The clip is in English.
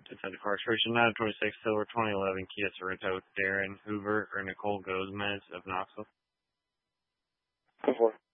It's at incarceration 926 Silver 2011 Kia Sorento, Darren Hoover or Nicole Gomez of Knoxville. Go for it.